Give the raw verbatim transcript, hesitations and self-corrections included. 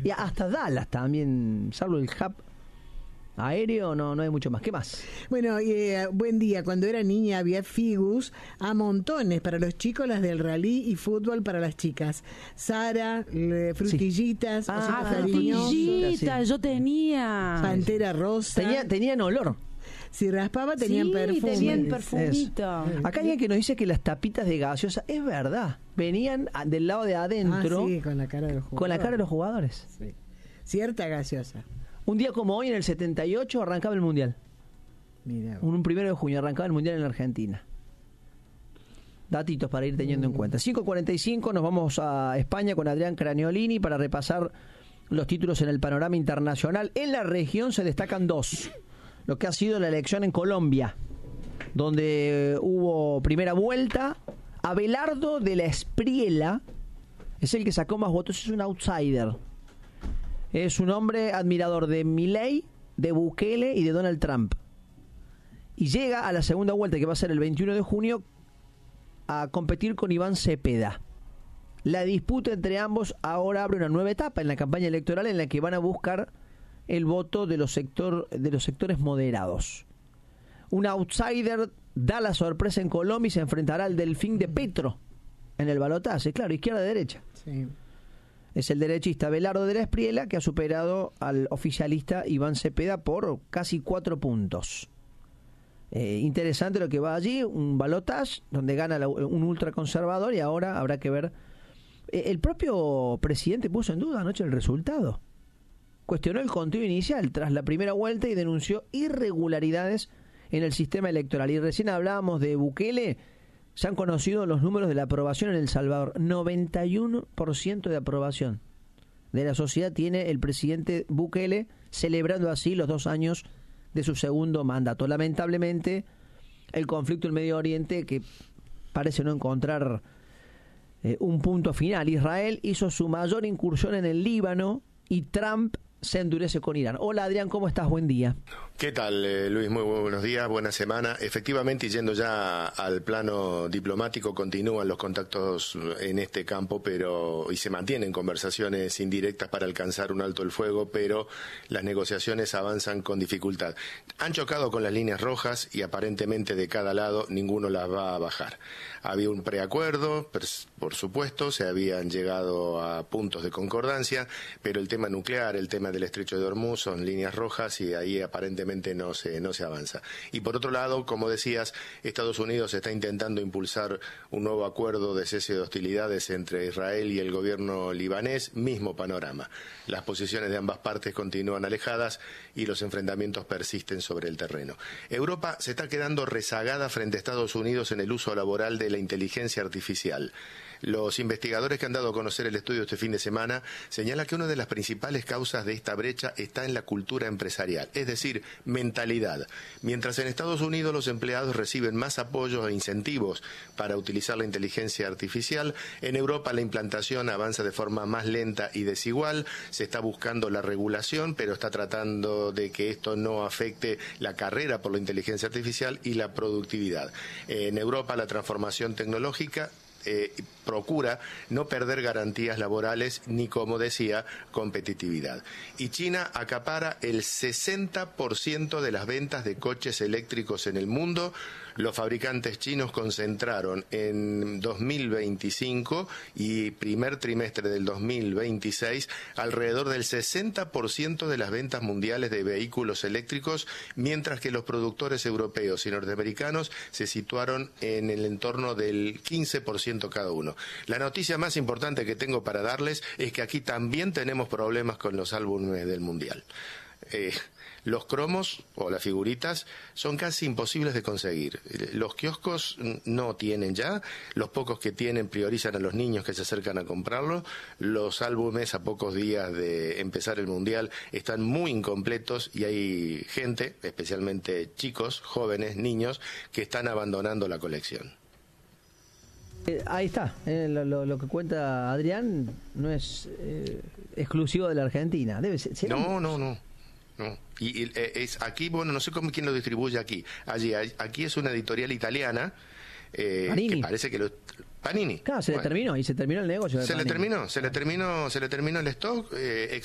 Y hasta Dallas también, salvo el hub aéreo, no, no hay mucho más. ¿Qué más? Bueno, eh, buen día. Cuando era niña había figus a montones para los chicos, las del rally y fútbol para las chicas. Sara, eh, frutillitas, Sí. ositos Ah, cariñosos, frutillita, sí. yo tenía. Pantera rosa. Tenía, tenían olor. Si raspaba tenían sí, perfume. tenían perfumito. Acá hay alguien que nos dice que las tapitas de gaseosa, es verdad, venían a- del lado de adentro, Ah, sí, con la cara de los jugadores. con la cara de los jugadores. Sí. Cierta gaseosa. Un día como hoy, en el setenta y ocho, arrancaba el Mundial. Mira. Un primero de junio arrancaba el Mundial en la Argentina. Datitos para ir teniendo en cuenta. cinco cuarenta y cinco, nos vamos a España con Adrián Craniolini para repasar los títulos en el panorama internacional. En la región se destacan dos. Lo que ha sido la elección en Colombia, donde hubo primera vuelta. Abelardo de la Espriella es el que sacó más votos, es un outsider. Es un hombre admirador de Milei, de Bukele y de Donald Trump. Y llega a la segunda vuelta, que va a ser el veintiuno de junio, a competir con Iván Cepeda. La disputa entre ambos ahora abre una nueva etapa en la campaña electoral en la que van a buscar el voto de los, sector, de los sectores moderados. Un outsider da la sorpresa en Colombia y se enfrentará al Delfín de Petro en el balotaje. Claro, izquierda-derecha. Sí. Es el derechista Abelardo de la Espriella, que ha superado al oficialista Iván Cepeda por casi cuatro puntos. Eh, interesante lo que va allí, un balotaje donde gana la, un ultraconservador, y ahora habrá que ver. Eh, el propio presidente puso en duda anoche el resultado. Cuestionó el conteo inicial tras la primera vuelta y denunció irregularidades en el sistema electoral. Y recién hablábamos de Bukele. Se han conocido los números de la aprobación en El Salvador. noventa y uno por ciento de aprobación de la sociedad tiene el presidente Bukele, celebrando así los dos años de su segundo mandato. Lamentablemente, el conflicto en Medio Oriente, que parece no encontrar eh, un punto final. Israel hizo su mayor incursión en el Líbano y Trump se endurece con Irán. Hola Adrián, ¿cómo estás? Buen día. ¿Qué tal, eh, Luis? Muy buenos días, buena semana. Efectivamente, y yendo ya al plano diplomático, continúan los contactos en este campo, pero y se mantienen conversaciones indirectas para alcanzar un alto el fuego, pero las negociaciones avanzan con dificultad. Han chocado con las líneas rojas y aparentemente de cada lado ninguno las va a bajar. Había un preacuerdo, por supuesto, se habían llegado a puntos de concordancia, pero el tema nuclear, el tema del estrecho de Hormuz son líneas rojas y ahí aparentemente no se, no se avanza. Y por otro lado, como decías, Estados Unidos está intentando impulsar un nuevo acuerdo de cese de hostilidades entre Israel y el gobierno libanés, mismo panorama. Las posiciones de ambas partes continúan alejadas y los enfrentamientos persisten sobre el terreno. Europa se está quedando rezagada frente a Estados Unidos en el uso laboral de la inteligencia artificial. Los investigadores que han dado a conocer el estudio este fin de semana señalan que una de las principales causas de esta brecha está en la cultura empresarial, es decir, mentalidad. Mientras en Estados Unidos los empleados reciben más apoyos e incentivos para utilizar la inteligencia artificial, en Europa la implantación avanza de forma más lenta y desigual. Se está buscando la regulación, pero está tratando de que esto no afecte la carrera por la inteligencia artificial y la productividad. En Europa la transformación tecnológica Eh, procura no perder garantías laborales ni, como decía, competitividad. Y China acapara el sesenta por ciento de las ventas de coches eléctricos en el mundo. Los fabricantes chinos concentraron en dos mil veinticinco y primer trimestre del dos mil veintiséis alrededor del sesenta por ciento de las ventas mundiales de vehículos eléctricos, mientras que los productores europeos y norteamericanos se situaron en el entorno del quince por ciento cada uno. La noticia más importante que tengo para darles es que aquí también tenemos problemas con los álbumes del Mundial. Eh, los cromos o las figuritas son casi imposibles de conseguir. Los kioscos no tienen ya, los pocos que tienen priorizan a los niños que se acercan a comprarlos. Los álbumes a pocos días de empezar el Mundial están muy incompletos y hay gente, especialmente chicos, jóvenes, niños, que están abandonando la colección. Eh, ahí está, eh, lo, lo, lo que cuenta Adrián no es eh, exclusivo de la Argentina. Debe ser. ¿será? No, no, no. No. Y, y eh, es aquí, bueno, no sé cómo quién lo distribuye aquí. Allí, aquí es una editorial italiana eh, que parece que lo Panini. Claro, se bueno. le terminó y se terminó el negocio. De se Panini. le terminó, se le terminó, se le terminó el stock. Eh,